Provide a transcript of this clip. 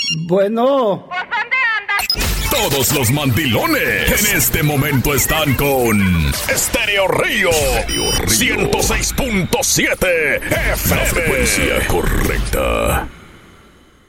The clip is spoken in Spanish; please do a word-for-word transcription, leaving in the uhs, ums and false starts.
Bueno. ¿Por dónde andas? Todos los mandilones en este momento están con Estéreo Río, ciento seis punto siete F M. La frecuencia correcta.